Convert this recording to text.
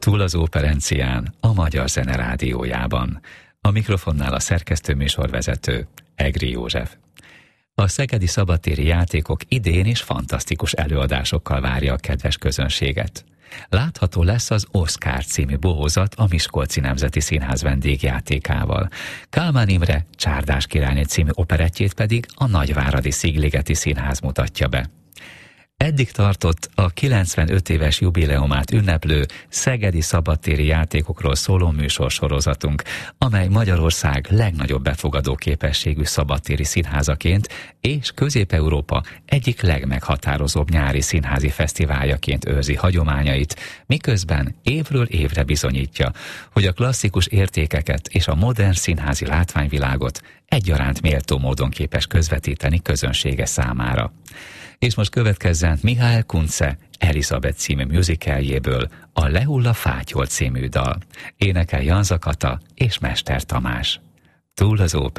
Túl az Óperencián, a Magyar Zene Rádiójában. A mikrofonnál a szerkesztő műsorvezető, Egri József. A szegedi szabadtéri játékok idén is fantasztikus előadásokkal várja a kedves közönséget. Látható lesz az Oszkár című bohózat a Miskolci Nemzeti Színház vendégjátékával. Kálmán Imre Csárdás királyné című operettjét pedig a Nagyváradi Szigligeti Színház mutatja be. Eddig tartott a 95 éves jubileumát ünneplő szegedi szabadtéri játékokról szóló műsorsorozatunk, amely Magyarország legnagyobb befogadó képességű szabadtéri színházaként és Közép-Európa egyik legmeghatározóbb nyári színházi fesztiváljaként őrzi hagyományait, miközben évről évre bizonyítja, hogy a klasszikus értékeket és a modern színházi látványvilágot egyaránt méltó módon képes közvetíteni közönsége számára. És most következzen Mihály Kunce Elizabeth című musicaljéből a Lehull a fátyol című dal. Énekel Janza Kata és Mester Tamás. Túl az Óperencián.